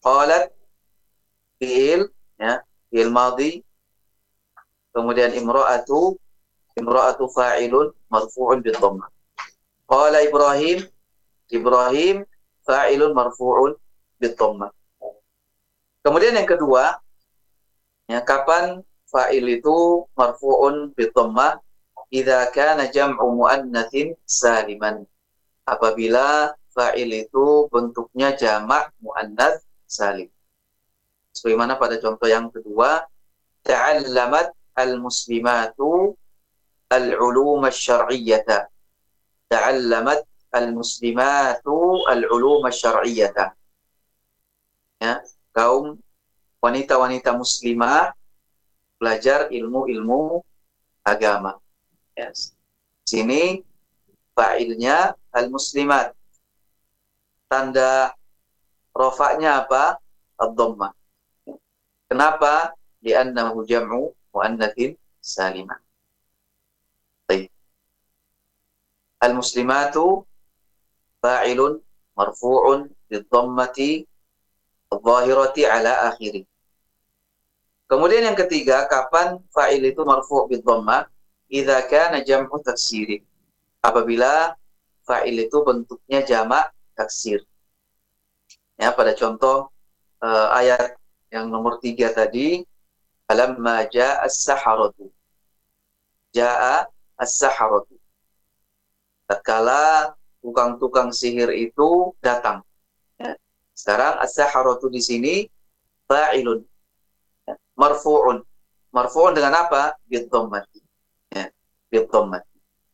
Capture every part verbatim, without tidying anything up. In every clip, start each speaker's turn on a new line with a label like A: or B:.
A: Qalat fi'il, ya, fi'il madhi. Kemudian imra'atu, imra'atu fa'ilun marfu'un bil dhammah. Qala Ibrahim, Ibrahim fa'ilun marfu'un bil dhammah. Kemudian yang kedua, ya, kapan fa'il itu marfu'un bil dhammah? Idza kana jam'u muannatsin saliman. Apabila fa'il itu bentuknya jamak muannats salim. Sebagaimana pada contoh yang kedua, ta'allamat al-muslimatu al-ulum asy-syar'iyyah. Ta'allamat al-muslimatu al-ulum asy-syar'iyyah. Ya, kaum wanita-wanita muslimah belajar ilmu-ilmu agama. Yes. Sini fa'ilnya al-muslimat. Tanda rofaknya apa? Ad-dhammah. Kenapa? Li'annahu jam'u muannatsin salimah. Baik. Al-muslimatu fa'ilun marfu'un bid-dhammati adh-dhahirati ala akhirih. Kemudian yang ketiga, kapan fa'il itu marfu' bid-dhammah? Idza kana jam'u taksir. Apabila fa'il itu bentuknya jamak taksir. Ya, pada contoh uh, ayat yang nomor tiga tadi, falamma jaa as-saharatu. Jaa as-saharatu. Tatkala tukang-tukang sihir itu datang. Ya. Sekarang as-saharatu di sini fa'ilun, ya, marfu'un. Marfu'un dengan apa? Bid-dhammati. Ya, bid-dhammati.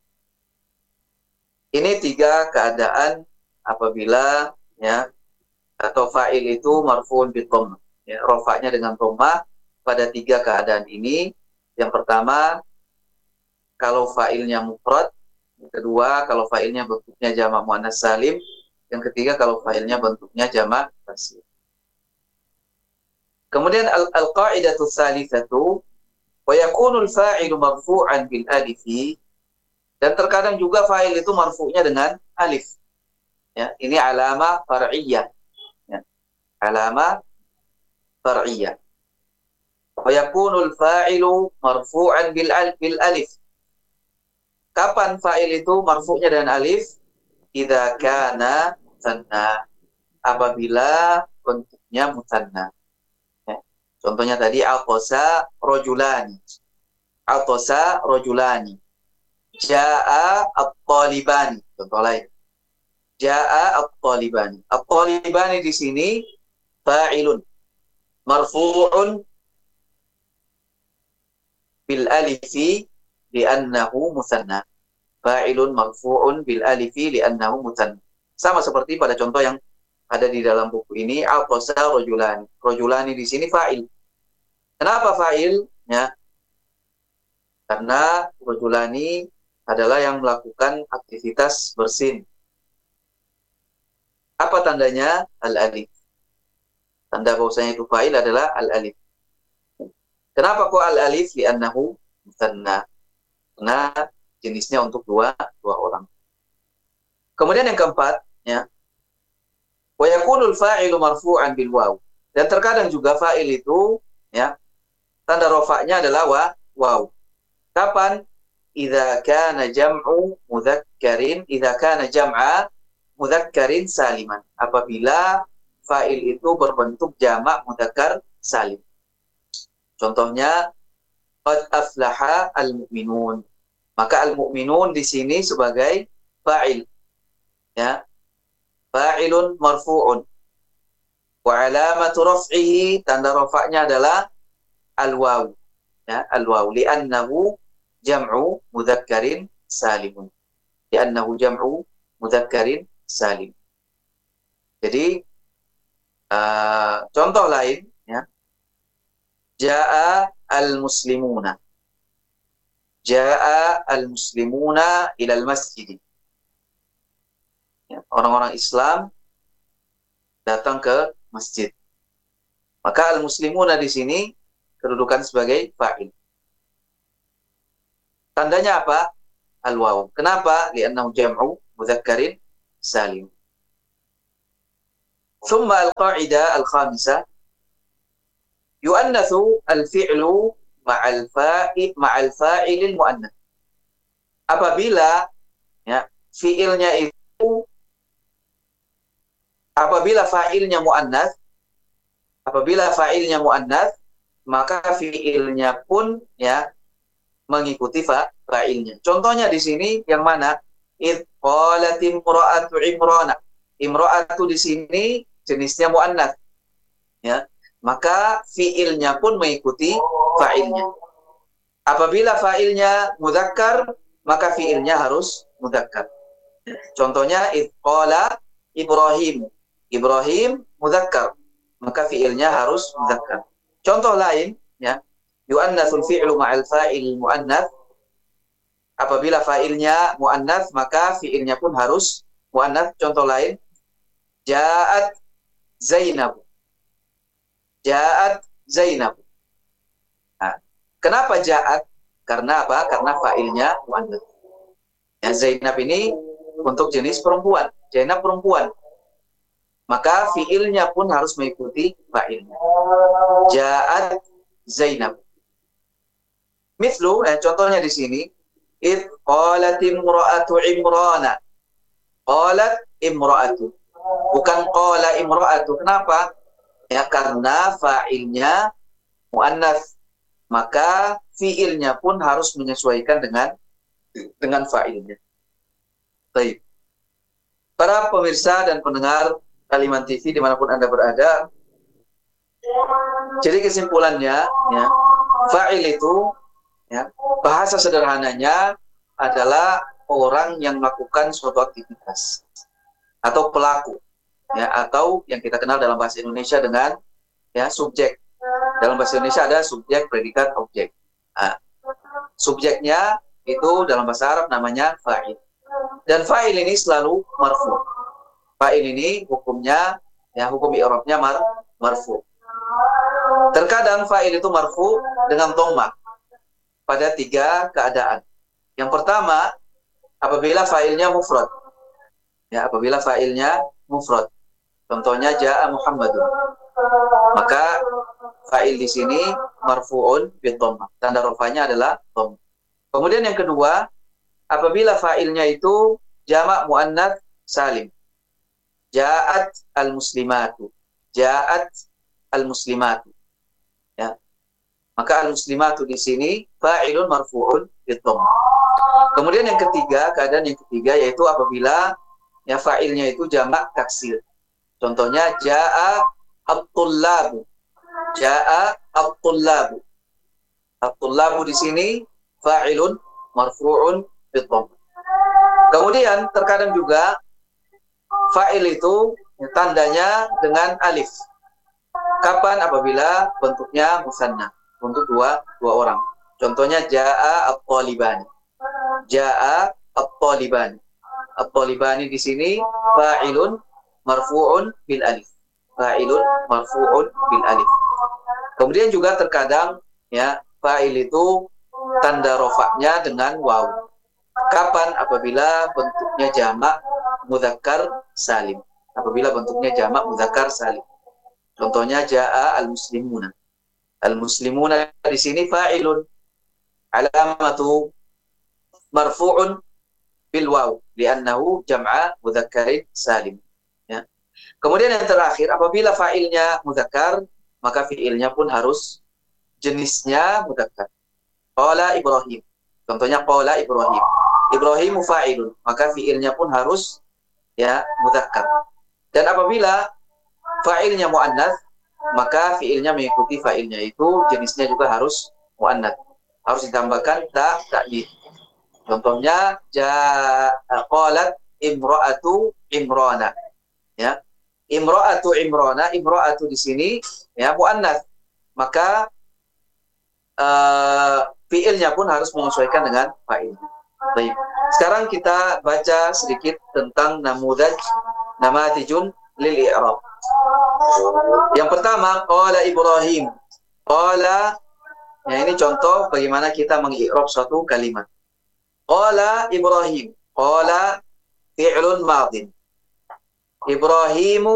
A: Ini tiga keadaan apabila, ya, atau fa'il itu marfu'un bid-dhammah. Ya, rofaknya dengan dhammah pada tiga keadaan ini. Yang pertama, kalau fa'ilnya mufrad. Yang kedua, kalau fa'ilnya bentuknya jamak muannats salim. Yang ketiga, kalau fa'ilnya bentuknya jamak taksir. Kemudian al-qa'idatu tsalitsatu wa yakunu al-fa'ilu marfu'an bil alifi. Dan terkadang juga fa'il itu marfu'nya dengan alif. Ya, ini alamah far'iyyah. Ya, alamah far'iyyah. Wa yakunu al-fa'ilu marfu'an bil bil alif. Kapan fa'il itu marfu'nya dengan alif? Idza kana musanna. Apabila bentuknya musanna. Ya. Contohnya tadi aqsa rajulani. Aqsa rajulani. Jaa at-talibani. Contoh lain. Jaa at-talibani. At-talibani di sini fa'ilun marfu'un bil alifi li'annahu musanna. Fa'ilun marfu'un bil alifi li'annahu musanna. Sama seperti pada contoh yang ada di dalam buku ini, aqsa rajulani. Rajulani di sini fa'il. Kenapa fa'il? Ya. Karena rajulani adalah yang melakukan aktivitas bersin. Apa tandanya? Al-alif. Tanda bahwasanya itu fa'il adalah al-alif. Kenapa kok al-alif? Li'annahu musanna. Karena jenisnya untuk dua dua orang. Kemudian yang keempat, ya, wa yakunul fa'ilu marfu'an bil waw. Dan terkadang juga fa'il itu, ya, tanda rofaknya adalah wa waw. Kapan? Idza kana jam'u mudzakkarin, idza kana jam'a mudzakkarin saliman. Apabila fa'il itu berbentuk jamak mudzakkar salim. Contohnya qad aflaha al-mu'minun. Maka al-mu'minun di sini sebagai fa'il. Ya. Fa'ilun marfu'un. Wa alamatu raf'ihi, tanda rafa'nya adalah al-waw. Ya, al-waw li'annahu jam'u mudzakkarin salimun. Li'annahu jam'u mudzakkarin salim. Jadi uh, contoh lain, ya. Jaa al-muslimuna. Jaa al-muslimuna ilal masjid. Ya, orang-orang Islam datang ke masjid. Maka al-muslimuna di sini kedudukan sebagai fa'il. Tandanya apa? Al-waw. Kenapa? Li'annahu jam'u mudzakkarin salim. Thumma al-qa'idah al-khamisah, yu'annatsu al-fi'lu ma'al fa'il ma'al fa'ilil mu'annath. Apabila ya fi'ilnya itu apabila fa'ilnya mu'annath, apabila fa'ilnya mu'annath, maka fi'ilnya pun ya mengikuti fa'ilnya. Contohnya di sini yang mana? Id qalat imra'atu imrana. Imra'atu di sini jenisnya mu'annath. Ya. Maka fi'ilnya pun mengikuti fa'ilnya. Apabila fa'ilnya mudzakkar, maka fi'ilnya harus mudzakkar. Contohnya id qala Ibrahim. Ibrahim mudzakkar, maka fi'ilnya harus mudzakkar. Contoh lain ya, yu'annatsul fi'lu ma'al fa'il mu'annath. Apabila fa'ilnya mu'annath, maka fi'ilnya pun harus mu'annath. Contoh lain, ja'at Zainab. Ja'at Zainab. Nah, kenapa ja'at? Karena apa? Karena fa'ilnya mu'annath. Ya, Zainab ini untuk jenis perempuan. Zainab perempuan. Maka fi'ilnya pun harus mengikuti fa'ilnya. Ja'at Zainab. Mithlu, eh, contohnya di sini, id qalat imra'atu imrana. Qalat imra'atu. Bukan qala imra'atu. Kenapa? Ya, karena fa'ilnya mu'annath. Maka fi'ilnya pun harus menyesuaikan dengan dengan fa'ilnya. Baik. Para pemirsa dan pendengar Kaliman T V dimanapun Anda berada, jadi kesimpulannya, ya, fa'il itu, ya, bahasa sederhananya adalah orang yang melakukan suatu aktivitas atau pelaku, ya, atau yang kita kenal dalam bahasa Indonesia dengan ya subjek. Dalam bahasa Indonesia ada subjek, predikat, objek. Nah, subjeknya itu dalam bahasa Arab namanya fa'il. Dan fa'il ini selalu marfu. Fa'il ini hukumnya, ya, hukum i'rabnya mar, marfu. Terkadang fa'il itu marfu dengan dhammah pada tiga keadaan. Yang pertama, apabila fa'ilnya mufrad. Ya, apabila fa'ilnya mufrad. Contohnya ja'a Muhammadun. Maka fa'il di sini marfu'un bid dhammah. Tanda rafa'nya adalah dhammah. Kemudian yang kedua, apabila fa'ilnya itu jamak muannats salim. Ja'at al-muslimatu. Ja'at al-muslimatu. Ya. Maka al-muslimatu di sini fa'ilun marfu'un bid dhammah. Kemudian yang ketiga, keadaan yang ketiga yaitu apabila ya fa'ilnya itu jamak taksir. Contohnya ja'a at-tullabu. Ja'a at-tullabu. At-tullabu di sini fa'ilun marfu'un bid dhammah. Kemudian terkadang juga fa'il itu tandanya dengan alif. Kapan? Apabila bentuknya musanna, untuk dua dua orang. Contohnya ja'a at-talibani. Ja'a at-talibani. At-talibani di sini fa'ilun marfu'un bil alif. Fa'ilun marfu'un bil alif. Kemudian juga terkadang ya fa'il itu tanda rofaknya dengan waw. Kapan? Apabila bentuknya jamak mudzakkar salim. Apabila bentuknya jamak mudzakkar salim. Contohnya ja'a al-muslimuna. Al-muslimuna di sini fa'ilun alamatu marfu'un bil waw li'annahu jam'a mudzakkarin salim. Ya. Kemudian yang terakhir, apabila fa'ilnya mudzakkar, maka fi'ilnya pun harus jenisnya mudzakkar. Qala Ibrahim. Contohnya qala Ibrahim. Ibrahim fa'ilun, maka fi'ilnya pun harus ya mudzakkar. Dan apabila fa'ilnya muannats, maka fi'ilnya mengikuti fa'ilnya itu jenisnya juga harus muannats. Harus ditambahkan ta ta'did. Contohnya ja'a qalat imra'atu imrana. Ya. Imra'atu imrana, imra'atu di sini ya muannats. Maka uh, fi'ilnya pun harus menyesuaikan dengan fa'il. Baik. Sekarang kita baca sedikit tentang namudaj namatijun lil i'rab. Yang pertama, qala Ibrahim. Qala, ya ini contoh bagaimana kita mengi'rab suatu kalimat. Qala Ibrahim. Qala fi'lun madin. Ibrahimu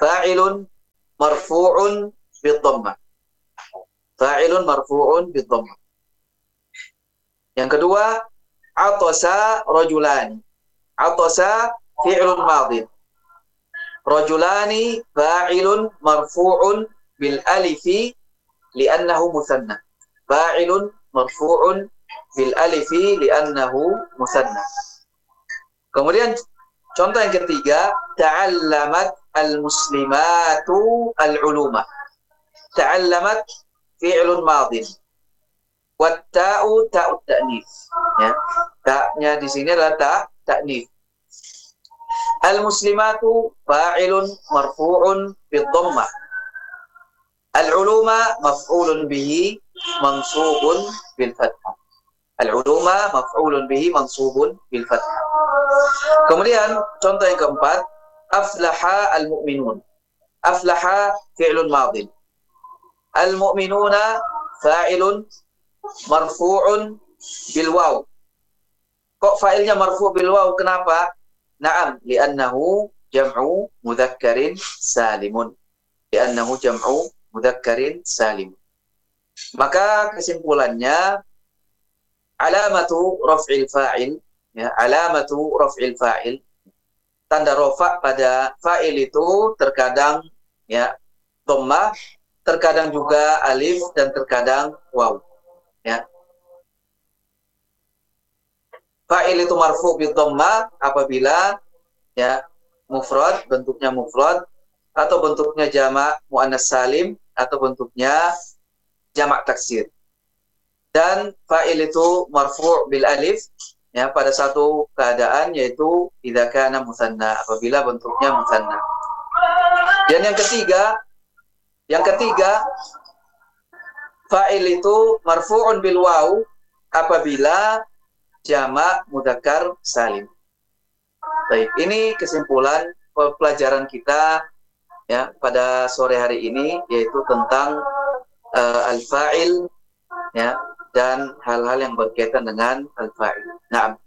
A: fa'ilun marfu'un bid-dhammah. Fa'ilun marfu'un bid-dhammah. Yang kedua, atasa rajulani. Atasa fi'lun madin. Rajulani fa'ilun marfu'un bil alifi li'annahu muthanna. Fa'ilun marfu'un bil alifi li'annahu muthanna. Kemudian contoh yang ketiga, ta'allamat al-muslimatu al-uluma. Ta'allamat fi'lun madin. Watta'u ta'u ta'nif. Ya. Ta'nya di sini adalah ta' ta'nif. Al-muslimatu fa'ilun marfu'un bid-dhammah. Al-uluma maf'ulun bihi mansubun bil fathah. Al-uluma maf'ulun bihi mansubun bil fathah. Kemudian contoh yang keempat, aflaha al-mu'minun. Aflaha fi'lun madin. Al-mu'minuna fa'ilun marfu'un bil waw. Kok fa'ilnya marfu' bil waw? Kenapa? Na'am, li'annahu jam'u mudhakkarin salimun. Li'annahu jam'u mudhakkarin salim. Maka kesimpulannya, alamatu raf'il fa'il, ya, alamatu raf'il fa'il, tanda rofa pada fa'il itu terkadang ya dhammah, terkadang juga alif, dan terkadang waw. Ya. Fa'il itu marfu' bi dhammah apabila ya mufrad, bentuknya mufrad, atau bentuknya jamak muannas salim, atau bentuknya jamak taksir. Dan fa'il itu marfu' bil alif ya pada satu keadaan, yaitu idza kana mutsanna, apabila bentuknya mutsanna. Dan yang ketiga, yang ketiga fa'il itu marfu'un bil waw apabila jamak mudzakkar salim. Baik, ini kesimpulan pelajaran kita ya pada sore hari ini, yaitu tentang uh, al-fa'il ya dan hal-hal yang berkaitan dengan al-fa'il. Nah,